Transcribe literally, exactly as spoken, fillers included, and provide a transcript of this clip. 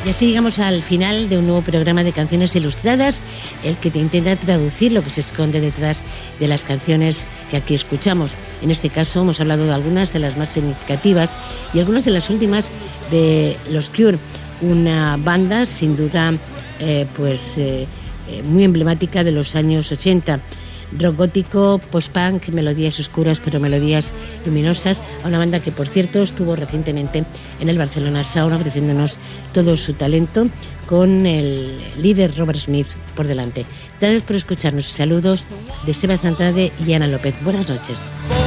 Y así llegamos al final de un nuevo programa de canciones ilustradas, el que te intenta traducir lo que se esconde detrás de las canciones que aquí escuchamos. En este caso hemos hablado de algunas de las más significativas y algunas de las últimas de los Cure, una banda sin duda eh, pues eh, eh, muy emblemática de los años ochenta. Rock gótico, post-punk, melodías oscuras pero melodías luminosas, a una banda que por cierto estuvo recientemente en el Barcelona Sound ofreciéndonos todo su talento con el líder Robert Smith por delante. Gracias por escucharnos. Saludos de Sebas Andrade y Ana López. Buenas noches.